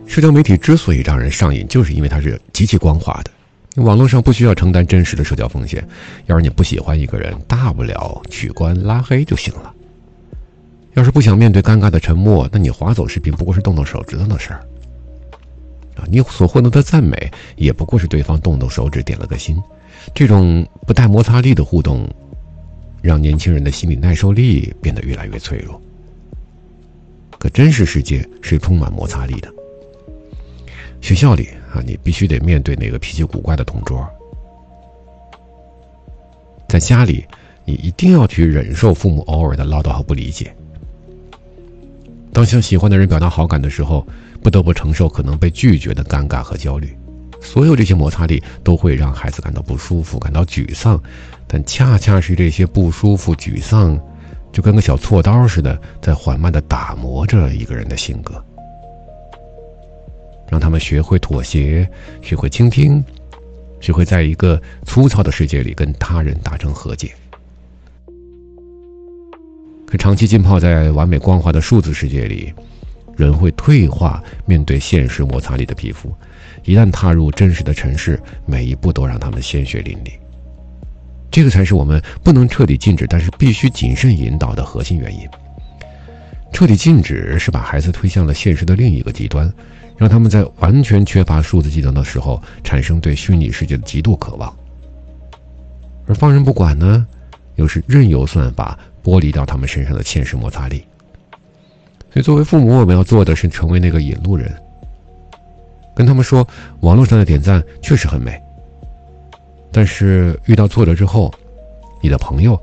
社交媒体之所以让人上瘾，就是因为它是极其光滑的。网络上不需要承担真实的社交风险，要是你不喜欢一个人，大不了取关拉黑就行了。要是不想面对尴尬的沉默，那你划走视频不过是动动手指头的事儿。你所获得的赞美也不过是对方动动手指点了个心。这种不带摩擦力的互动，让年轻人的心理耐受力变得越来越脆弱。可真实世界是充满摩擦力的。学校里你必须得面对那个脾气古怪的同桌。在家里，你一定要去忍受父母偶尔的唠叨和不理解。当向喜欢的人表达好感的时候，不得不承受可能被拒绝的尴尬和焦虑。所有这些摩擦力都会让孩子感到不舒服，感到沮丧，但恰恰是这些不舒服、沮丧，就跟个小锉刀似的，在缓慢地打磨着一个人的性格。让他们学会妥协，学会倾听，学会在一个粗糙的世界里跟他人达成和解。可长期浸泡在完美光滑的数字世界里，人会退化面对现实摩擦力的皮肤，一旦踏入真实的尘世，每一步都让他们鲜血淋漓。这个才是我们不能彻底禁止，但是必须谨慎引导的核心原因。彻底禁止是把孩子推向了现实的另一个极端，让他们在完全缺乏数字技能的时候，产生对虚拟世界的极度渴望。而放任不管呢，又是任由算法剥离掉他们身上的现实摩擦力。所以作为父母，我们要做的是成为那个引路人，跟他们说，网络上的点赞确实很美，但是遇到挫折之后，你的朋友